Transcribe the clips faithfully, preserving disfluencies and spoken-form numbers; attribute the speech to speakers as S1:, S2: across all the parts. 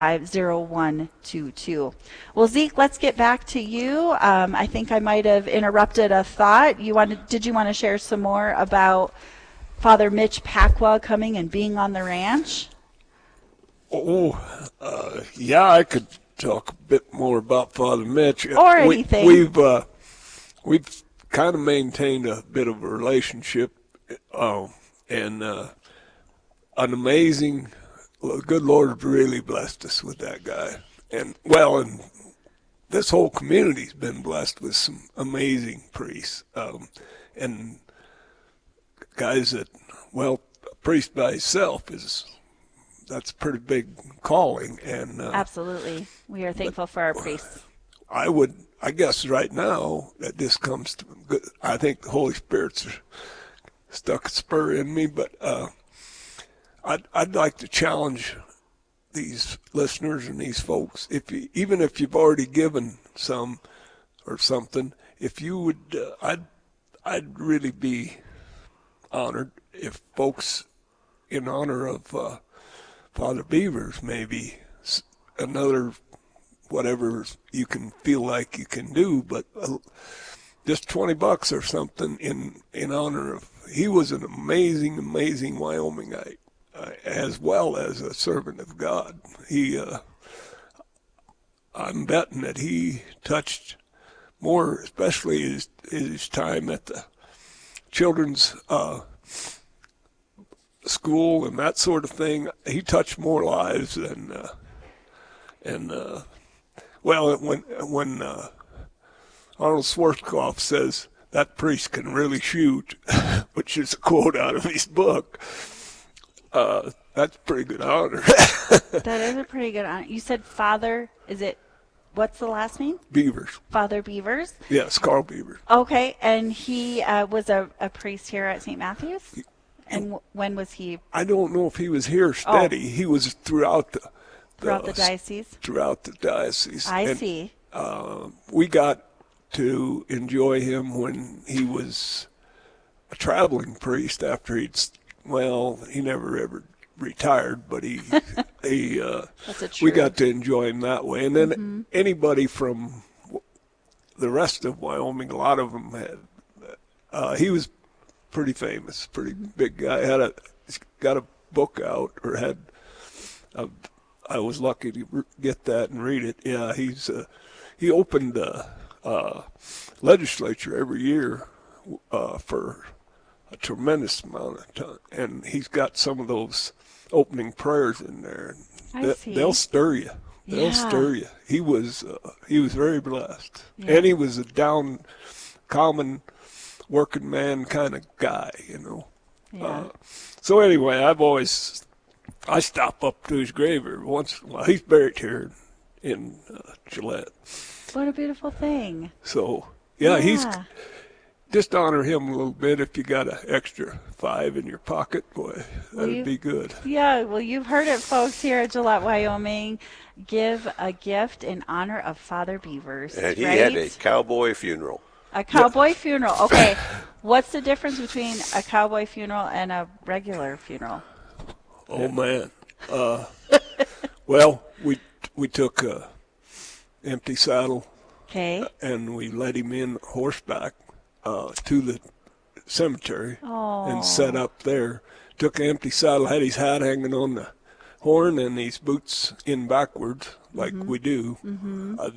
S1: zero one two two. Well, Zeke, let's get back to you. Um, I think I might have interrupted a thought. You wanted, did you want to share some more about Father Mitch Pacwa coming and being on the ranch?
S2: Oh, uh, yeah, I could talk a bit more about Father Mitch.
S1: Or
S2: we,
S1: anything.
S2: We've uh, we've kind of maintained a bit of a relationship, uh, and uh, an amazing. Well, the good Lord really blessed us with that guy, and well, and this whole community's been blessed with some amazing priests, um, and guys that, well, a priest by himself is. That's a pretty big calling, and uh,
S1: Absolutely. We are thankful for our priests.
S2: I would, I guess, right now that this comes to, I think the Holy Spirit's stuck a spur in me, but uh, I'd, I'd like to challenge these listeners and these folks, if you, even if you've already given some or something, if you would, uh, I'd, I'd really be honored if folks, in honor of uh, Father Beavers, maybe another whatever you can feel like you can do, but uh, just twenty bucks or something in in honor of. He was an amazing, amazing Wyomingite, uh, as well as a servant of God. He, uh, I'm betting that he touched more, especially his his time at the children's uh, school and that sort of thing. He touched more lives than uh, and uh, well, when when uh, Arnold Schwarzkopf says that priest can really shoot, which is a quote out of his book, uh, that's a pretty good honor.
S1: That is a pretty good honor. You said Father, is it, what's the last name?
S2: Beavers.
S1: Father Beavers?
S2: Yes, Carl Beavers.
S1: Okay, and he uh, was a, a priest here at Saint Matthew's? And w- when was he?
S2: I don't know if he was here steady. Oh. He was throughout the, the
S1: throughout the diocese.
S2: Throughout the diocese.
S1: I
S2: and,
S1: see.
S2: Uh, we got to enjoy him when he was a traveling priest. After he'd, well, he never ever retired, but he, he. Uh,
S1: That's a true.
S2: We got to enjoy him that way. And then
S1: mm-hmm.
S2: anybody from the rest of Wyoming, a lot of them had. Uh, he was. Pretty famous, pretty big guy. Had a got a book out, or had. A, I was lucky to get that and read it. Yeah, he's uh, he opened the uh, legislature every year uh, for a tremendous amount of time, and he's got some of those opening prayers in there.
S1: I
S2: they,
S1: see.
S2: They'll stir you. They'll
S1: yeah.
S2: stir you. He was uh, he was very blessed,
S1: yeah.
S2: and he was a down common. Working man kind of guy, you know.
S1: Yeah.
S2: Uh, so anyway, I've always, I stop up to his grave every once in a while. He's buried here in uh, Gillette.
S1: What a beautiful thing.
S2: So, yeah,
S1: yeah,
S2: he's, just honor him a little bit. If you got an extra five in your pocket, boy, that'd
S1: you,
S2: be good.
S1: Yeah, well, you've heard it, folks, here at Gillette, Wyoming. Give a gift in honor of Father Beavers.
S3: And he
S1: right?
S3: had a cowboy funeral.
S1: A cowboy yeah. funeral. Okay. What's the difference between a cowboy funeral and a regular funeral?
S2: Oh, man. Uh, well, we we took a empty saddle.
S1: Okay.
S2: And we let him in horseback uh, to the cemetery
S1: oh.
S2: and set up there. Took an empty saddle, had his hat hanging on the horn and his boots in backwards like
S1: mm-hmm.
S2: we do.
S1: Mm-hmm.
S2: I,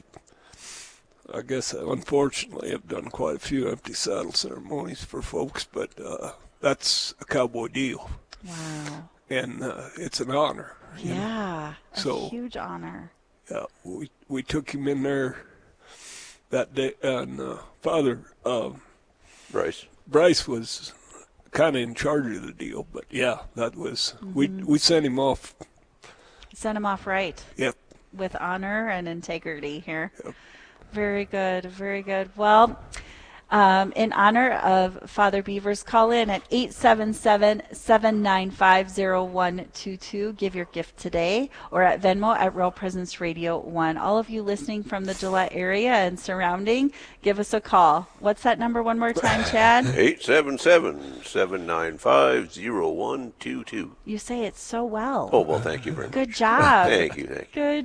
S2: I guess, unfortunately, I've done quite a few empty saddle ceremonies for folks, but uh, that's a cowboy deal.
S1: Wow.
S2: And uh, it's an honor.
S1: Yeah, a
S2: so,
S1: huge honor.
S2: Yeah, we we took him in there that day, and uh, Father uh,
S3: Bryce
S2: Bryce was kind of in charge of the deal, but yeah, that was, mm-hmm. we we sent him off.
S1: Sent him off right.
S2: Yep.
S1: With honor and integrity here.
S2: Yep.
S1: Very good, very good. Well, Um, in honor of Father Beaver's call in at eight seven seven, seven nine five, zero one two two. Give your gift today, or at Venmo at Real Presence Radio one. All of you listening from the Gillette area and surrounding, give us a call. What's that number one more time, Chad?
S3: eight seven seven, seven nine five, zero one two two.
S1: You say it so well.
S3: Oh, well, thank you very much.
S1: Good job.
S3: Thank you, thank you.
S1: Good